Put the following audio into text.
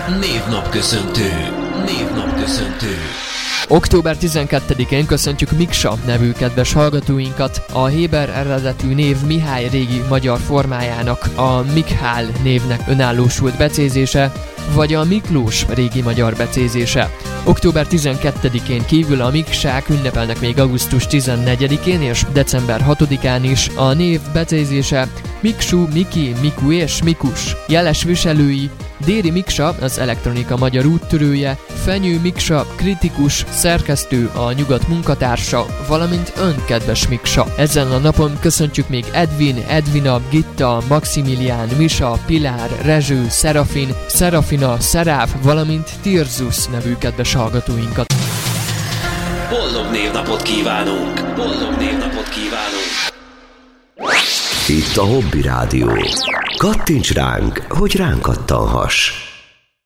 Névnapköszöntő. Október 12-én köszöntjük Miksa nevű kedves hallgatóinkat, a héber eredetű név Mihály régi magyar formájának, a Mikhál névnek önállósult becézése, vagy a Miklós régi magyar becézése. Október 12-én kívül a miksák ünnepelnek még augusztus 14-én és december 6-án is. A név becézése Miksu, Miki, Miku és Mikus. Jeles viselői: Déri Miksa, az elektronika magyar úttörője, Fenyő Miksa, kritikus, szerkesztő, a Nyugat munkatársa, valamint ön, kedves Miksa. Ezen a napon köszöntjük még Edvin, Edvina, Gitta, Maximilián, Misa, Pilár, Rezső, Szerafin, Szerafina, Szeráv, valamint Tirzus nevű kedves hallgatóinkat. Boldog névnapot kívánunk! Itt a Hobby Rádió. Kattints ránk, hogy ránk kattanhass!